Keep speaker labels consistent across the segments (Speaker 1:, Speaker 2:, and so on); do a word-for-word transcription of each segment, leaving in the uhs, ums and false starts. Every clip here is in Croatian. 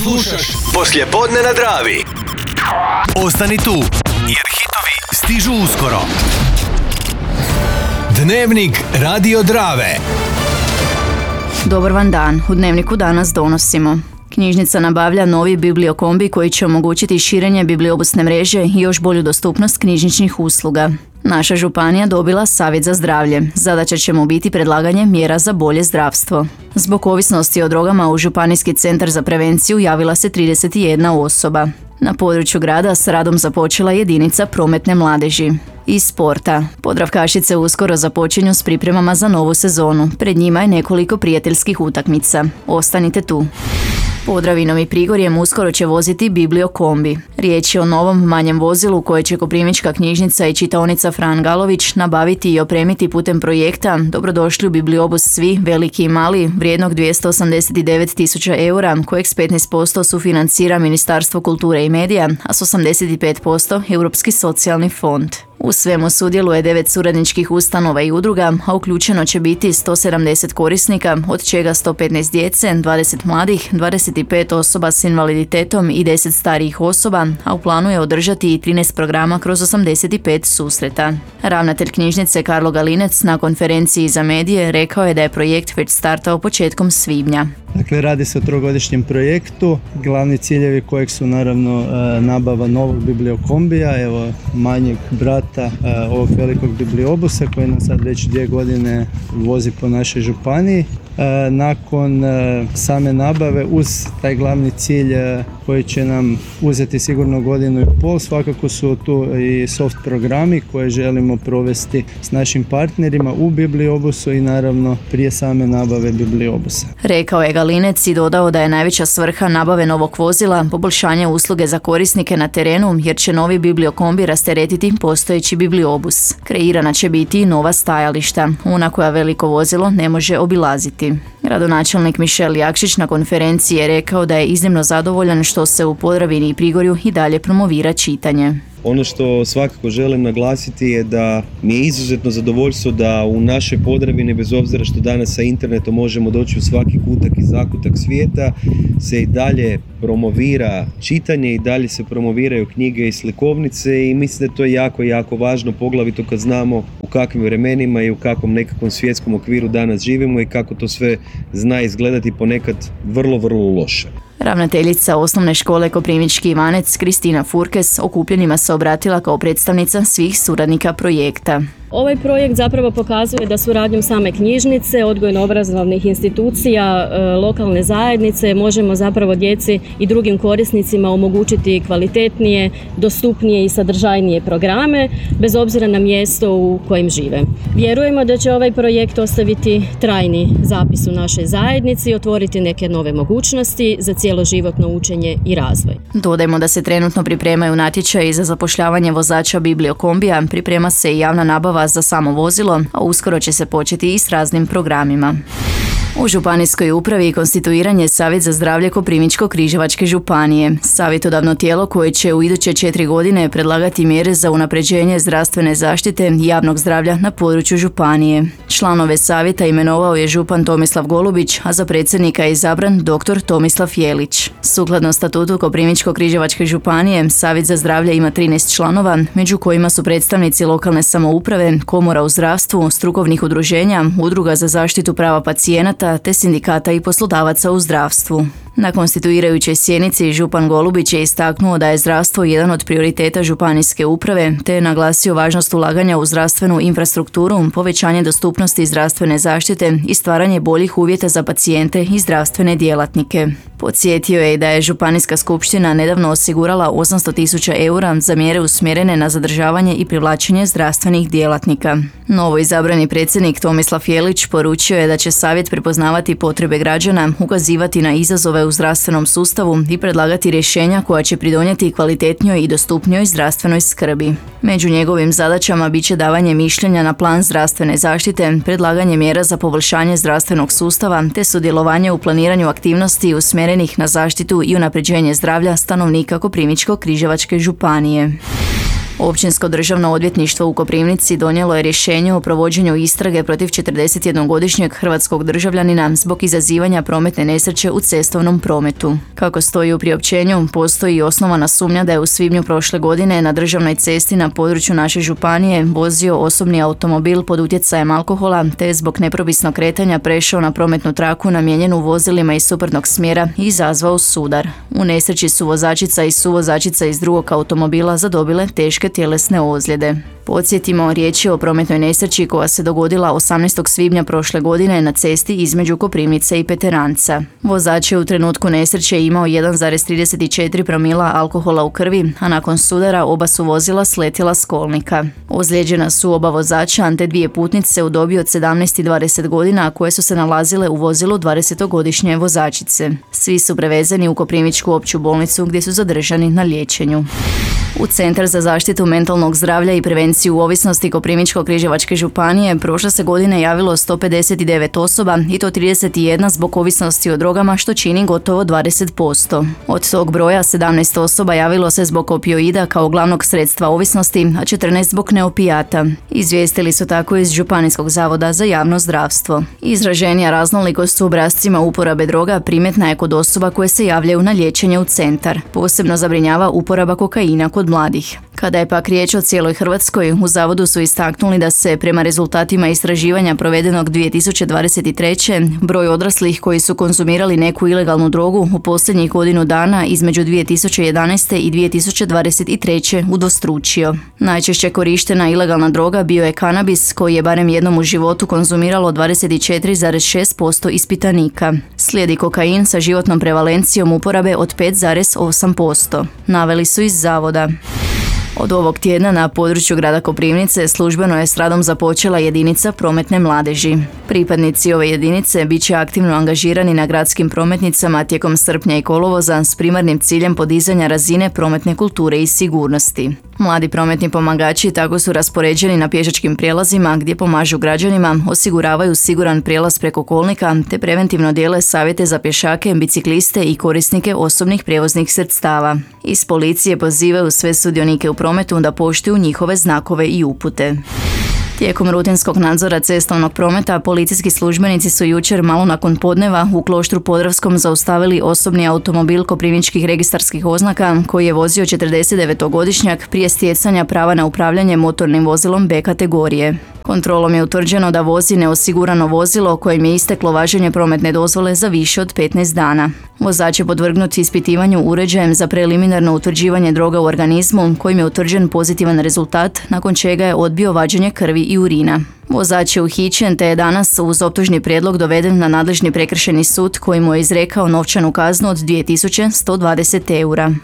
Speaker 1: Slušaš Poslijepodne na Dravi. Ostani tu, jer hitovi stižu uskoro. Dnevnik Radio Drave.
Speaker 2: Dobar vam dan. U Dnevniku danas donosimo: knjižnica nabavlja novi bibliokombi koji će omogućiti širenje bibliobusne mreže i još bolju dostupnost knjižničnih usluga. Naša županija dobila savjet za zdravlje. Zadaća će mu biti predlaganje mjera za bolje zdravstvo. Zbog ovisnosti o drogama u Županijski centar za prevenciju javila se trideset jedna osoba. Na području grada s radom započela jedinica prometne mladeži. Iz sporta. Podravkašice uskoro započinju s pripremama za novu sezonu. Pred njima je nekoliko prijateljskih utakmica. Ostanite tu. Podravinom i Prigorjem uskoro će voziti bibliokombi. Riječ je o novom manjem vozilu koje će Koprivnička knjižnica i čitaonica Fran Galović nabaviti i opremiti putem projekta Dobrodošli u bibliobus svi, veliki i mali, vrijednog dvjesto osamdeset devet tisuća eura, kojeg s petnaest posto sufinancira Ministarstvo kulture i medija, a s osamdeset pet posto Europski socijalni fond. U svemu sudjeluje devet suradničkih ustanova i udruga, a uključeno će biti sto sedamdeset korisnika, od čega sto petnaest djece, dvadeset mladih, dvadeset pet osoba s invaliditetom i deset starijih osoba, a u planu je održati i trinaest programa kroz osamdeset pet susreta. Ravnatelj knjižnice Karlo Galinec na konferenciji za medije rekao je da je projekt već startao početkom svibnja.
Speaker 3: Dakle, radi se o trogodišnjem projektu, glavni ciljevi kojeg su naravno nabava novog bibliokombija, evo manjeg brata ovog velikog bibliobusa koji nas sad već dvije godine vozi po našoj županiji. Nakon same nabave uz taj glavni cilj koji će nam uzeti sigurno godinu i pol, svakako su tu i soft programi koje želimo provesti s našim partnerima u bibliobusu i naravno prije same nabave bibliobusa.
Speaker 2: Rekao je Galinec i dodao da je najveća svrha nabave novog vozila poboljšanje usluge za korisnike na terenu, jer će novi bibliokombi rasteretiti postojeći bibliobus. Kreirana će biti i nova stajališta, ona koja veliko vozilo ne može obilaziti. Gradonačelnik Mišel Jakšić na konferenciji je rekao da je iznimno zadovoljan što se u Podravini i Prigorju i dalje promovira čitanje.
Speaker 4: Ono što svakako želim naglasiti je da mi je izuzetno zadovoljstvo da u našoj Podravini, bez obzira što danas sa internetom možemo doći u svaki kutak i zakutak svijeta, se i dalje promovira čitanje i dalje se promoviraju knjige i slikovnice i mislim da je to jako, jako važno, poglavito kad znamo u kakvim vremenima i u kakvom nekakvom svjetskom okviru danas živimo i kako to sve zna izgledati ponekad vrlo, vrlo loše.
Speaker 2: Ravnateljica osnovne škole Koprivnički Ivanec Kristina Furkes okupljenima se obratila kao predstavnica svih suradnika projekta.
Speaker 5: Ovaj projekt zapravo pokazuje da suradnjom same knjižnice, odgojno-obrazovnih institucija, lokalne zajednice možemo zapravo djeci i drugim korisnicima omogućiti kvalitetnije, dostupnije i sadržajnije programe bez obzira na mjesto u kojem žive. Vjerujemo da će ovaj projekt ostaviti trajni zapis u našoj zajednici i otvoriti neke nove mogućnosti za cjeloživotno učenje i razvoj.
Speaker 2: Dodajmo da se trenutno pripremaju natječaji za zapošljavanje vozača bibliokombija, priprema se i javna nabava za samo vozilo, a uskoro će se početi i s raznim programima. U Županijskoj upravi konstituiranje Savjet za zdravlje Koprivničko-križevačke županije, savjetodavno tijelo koje će u iduće četiri godine predlagati mjere za unapređenje zdravstvene zaštite i javnog zdravlja na području županije. Članove savjeta imenovao je župan Tomislav Golubić, a za predsjednika je izabran doktor Tomislav Jelić. Sukladno statutu Koprivničko-križevačke županije, Savjet za zdravlje ima trinaest članova, među kojima su predstavnici lokalne samouprave, komora u zdravstvu, strukovnih udruženja, udruga za zaštitu prava pacijenata te sindikata i poslodavaca u zdravstvu. Na konstituirajućoj sjednici župan Golubić je istaknuo da je zdravstvo jedan od prioriteta županijske uprave, te je naglasio važnost ulaganja u zdravstvenu infrastrukturu, povećanje dostupnosti zdravstvene zaštite i stvaranje boljih uvjeta za pacijente i zdravstvene djelatnike. Podsjetio je da je Županijska skupština nedavno osigurala osamsto tisuća eura za mjere usmjerene na zadržavanje i privlačenje zdravstvenih djelatnika. Novo izabrani predsjednik Tomislav Jelić poručio je da će savjet prepoznavati potrebe građana, ukazivati na izazove u zdravstvenom sustavu i predlagati rješenja koja će pridonijeti kvalitetnijoj i dostupnijoj zdravstvenoj skrbi. Među njegovim zadaćama bit će davanje mišljenja na plan zdravstvene zaštite, predlaganje mjera za poboljšanje zdravstvenog sustava te sudjelovanje u planiranju aktivnosti usmjerenih na zaštitu i unapređenje zdravlja stanovnika Koprivničko-križevačke županije. Općinsko državno odvjetništvo u Koprivnici donijelo je rješenje o provođenju istrage protiv četrdesetjednogodišnjeg hrvatskog državljanina zbog izazivanja prometne nesreće u cestovnom prometu. Kako stoji u priopćenju, postoji osnovana sumnja da je u svibnju prošle godine na državnoj cesti na području naše županije vozio osobni automobil pod utjecajem alkohola te je zbog nepropisnog kretanja prešao na prometnu traku namijenjenu vozilima iz suprotnog smjera i izazvao sudar. U nesreći su vozačica i suvozačica iz drugog automobila zadobile teške tjelesne ozljede. Podsjetimo, riječ je o prometnoj nesreći koja se dogodila osamnaestog svibnja prošle godine na cesti između Koprivnice i Peteranca. Vozač je u trenutku nesreće imao jedan zarez trideset četiri promila alkohola u krvi, a nakon sudara oba su vozila sletjela s kolnika. Ozlijeđena su oba vozača te dvije putnice u dobi od sedamnaest i dvadeset godina koje su se nalazile u vozilu dvadesetogodišnje vozačice. Svi su prevezeni u Koprivničku opću bolnicu gdje su zadržani na liječenju. U Centar za zaštitu mentalnog zdravlja i prevenciju ovisnosti Koprivničko-križevačke županije prošle se godine javilo sto pedeset devet osoba i to trideset jedna zbog ovisnosti o drogama, što čini gotovo dvadeset posto. Od tog broja sedamnaest osoba javilo se zbog opioida kao glavnog sredstva ovisnosti, a četrnaest zbog neopijata. Izvijestili su tako iz Županijskog zavoda za javno zdravstvo. Izraženija raznolikost u obrascima uporabe droga primjetna je kod osoba koje se javljaju na liječenje u centar. Posebno zabrinjava uporaba kokaina kod mladih. Kada je pak riječ o cijeloj Hrvatskoj, u zavodu su istaknuli da se prema rezultatima istraživanja provedenog dvije tisuće dvadeset treće broj odraslih koji su konzumirali neku ilegalnu drogu u posljednjih godinu dana između dvije tisuće jedanaeste i dvije tisuće dvadeset treće udvostručio. Najčešće korištena ilegalna droga bio je kanabis koji je barem jednom u životu konzumiralo dvadeset četiri zarez šest posto ispitanika. Slijedi kokain sa životnom prevalencijom uporabe od pet zarez osam posto. Naveli su iz zavoda. Od ovog tjedna na području grada Koprivnice službeno je s radom započela jedinica prometne mladeži. Pripadnici ove jedinice bit će aktivno angažirani na gradskim prometnicama tijekom srpnja i kolovoza s primarnim ciljem podizanja razine prometne kulture i sigurnosti. Mladi prometni pomagači tako su raspoređeni na pješačkim prijelazima gdje pomažu građanima, osiguravaju siguran prijelaz preko kolnika te preventivno dijele savjete za pješake, bicikliste i korisnike osobnih prijevoznih sredstava. Iz policije pozivaju sve sudionike u prometu da poštuju njihove znakove i upute. Tijekom rutinskog nadzora cestovnog prometa, policijski službenici su jučer malo nakon podneva u Kloštru Podravskom zaustavili osobni automobil koprivničkih registarskih oznaka koji je vozio četrdesetdevetogodišnjak prije stjecanja prava na upravljanje motornim vozilom B kategorije. Kontrolom je utvrđeno da vozi neosigurano vozilo kojem je isteklo važenje prometne dozvole za više od petnaest dana. Vozač je podvrgnut ispitivanju uređajem za preliminarno utvrđivanje droga u organizmu kojim je utvrđen pozitivan rezultat, nakon čega je odbio vađenje krvi i urina. Vozač je uhićen te je danas uz optužni prijedlog doveden na nadležni prekršajni sud koji mu je izrekao novčanu kaznu od dvije tisuće sto dvadeset eura.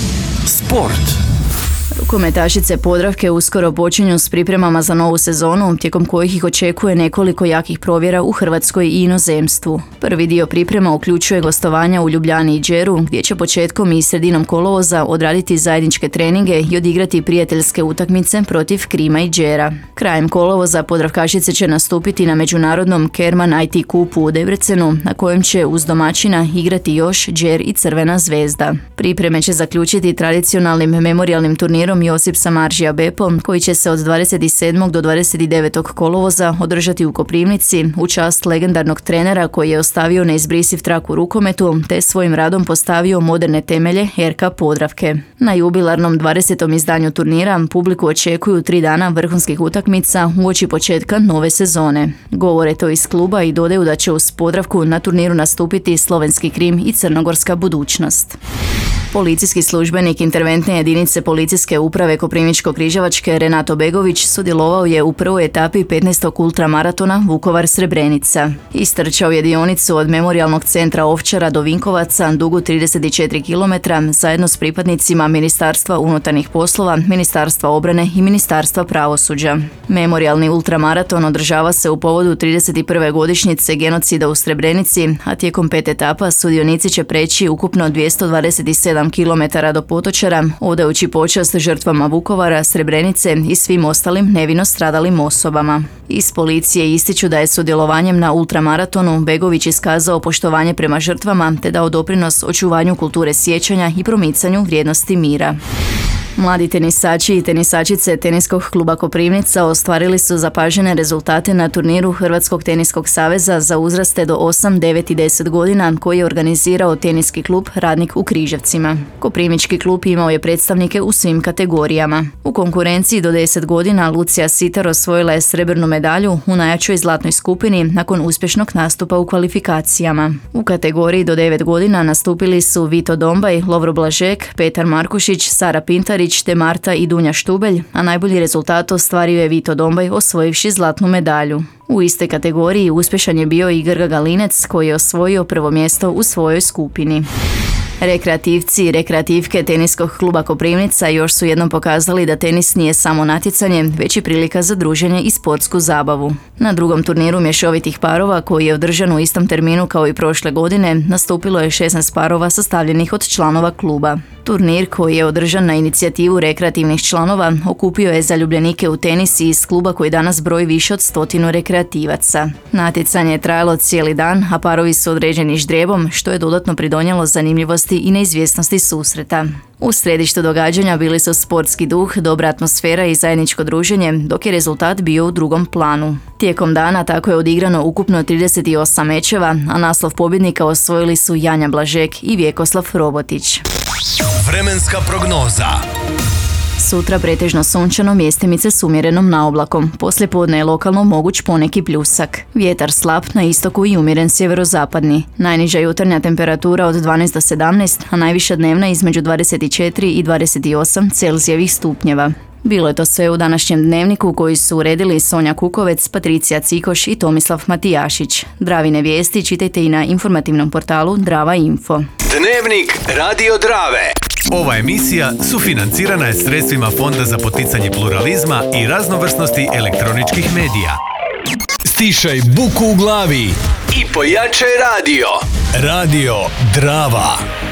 Speaker 1: Sport.
Speaker 2: Rukometašice Podravke uskoro počinju s pripremama za novu sezonu, tijekom kojih ih očekuje nekoliko jakih provjera u Hrvatskoj i inozemstvu. Prvi dio priprema uključuje gostovanja u Ljubljani i Đeru, gdje će početkom i sredinom kolovoza odraditi zajedničke treninge i odigrati prijateljske utakmice protiv Krima i Đera. Krajem kolovoza Podravkašice će nastupiti na međunarodnom Kerman I T kupu u Debrecenu, na kojem će uz domaćina igrati još Đer i Crvena zvezda. Pripreme će zaključiti tradicionalnim memorijalnim turnirom Josip Samardžija Bepo, koji će se od dvadeset sedmog do dvadeset devetog kolovoza održati u Koprivnici u čast legendarnog trenera koji je ostavio neizbrisiv trak u rukometu te svojim radom postavio moderne temelje R K Podravke. Na jubilarnom dvadesetom izdanju turnira publiku očekuju tri dana vrhunskih utakmica uoči početka nove sezone. Govore to iz kluba i dodaju da će uz Podravku na turniru nastupiti Slovenski Krim i Crnogorska budućnost. Policijski službenik interventne jedinice policijske uprave Koprivničko-križevačke Renato Begović sudjelovao je u prvoj etapi petnaestog ultramaratona Vukovar-Srebrenica. Istrčao je dionicu od Memorijalnog centra Ovčara do Vinkovaca, dugu trideset četiri kilometra, zajedno s pripadnicima Ministarstva unutarnjih poslova, Ministarstva obrane i Ministarstva pravosuđa. Memorijalni ultramaraton održava se u povodu trideset prve godišnjice genocida u Srebrenici, a tijekom pet etapa sudionici će preći ukupno dvjesto dvadeset sedam kilometara do Potočara, odajući počast žrtvama Vukovara, Srebrenice i svim ostalim nevino stradalim osobama. Iz policije ističu da je sudjelovanjem na ultramaratonu Begović iskazao poštovanje prema žrtvama te dao doprinos očuvanju kulture sjećanja i promicanju vrijednosti mira. Mladi tenisači i tenisačice Teniskog kluba Koprivnica ostvarili su zapažene rezultate na turniru Hrvatskog teniskog saveza za uzraste do osam, devet i deset godina koji je organizirao teniski klub Radnik u Križevcima. Koprivnički klub imao je predstavnike u svim kategorijama. U konkurenciji do deset godina Lucija Sitar osvojila je srebrnu medalju u najjačoj zlatnoj skupini nakon uspješnog nastupa u kvalifikacijama. U kategoriji do devet godina nastupili su Vito Dombaj, Lovro Blažek, Petar Markušić, Sara Pintarić te Marta i Dunja Štubelj, a najbolji rezultat ostvario je Vito Dombaj osvojivši zlatnu medalju. U istoj kategoriji uspješan je bio i Grga Galinec koji je osvojio prvo mjesto u svojoj skupini. Rekreativci i rekreativke Teniskog kluba Koprivnica još su jednom pokazali da tenis nije samo natjecanje, već i prilika za druženje i sportsku zabavu. Na drugom turniru mješovitih parova, koji je održan u istom terminu kao i prošle godine, nastupilo je šesnaest parova sastavljenih od članova kluba. Turnir, koji je održan na inicijativu rekreativnih članova, okupio je zaljubljenike u tenis iz kluba koji danas broji više od stotinu rekreativaca. Natjecanje je trajalo cijeli dan, a parovi su određeni ždrijebom, što je dodatno pridonijelo zanimljivosti i neizvjesnosti susreta. U središtu događanja bili su sportski duh, dobra atmosfera i zajedničko druženje, dok je rezultat bio u drugom planu. Tijekom dana tako je odigrano ukupno trideset osam mečeva, a naslov pobjednika osvojili su Janja Blažek i Vjekoslav Robotić.
Speaker 1: Vremenska prognoza.
Speaker 2: Sutra pretežno sunčano, mjestimice s umjerenom naoblakom. Poslijepodne je lokalno moguć poneki pljusak. Vjetar slab na istoku i umjeren sjeverozapadni. Najniža jutarnja temperatura od dvanaest do sedamnaest, a najviša dnevna između dvadeset četiri i dvadeset osam Celzijevih stupnjeva. Bilo je to sve u današnjem dnevniku koji su uredili Sonja Kukovec, Patricija Cikoš i Tomislav Matijašić. Dravine vijesti čitajte i na informativnom portalu Drava Info.
Speaker 1: Dnevnik Radio Drave. Ova emisija sufinancirana je sredstvima Fonda za poticanje pluralizma i raznovrsnosti elektroničkih medija. Stišaj buku u glavi i pojačaj radio. Radio Drava.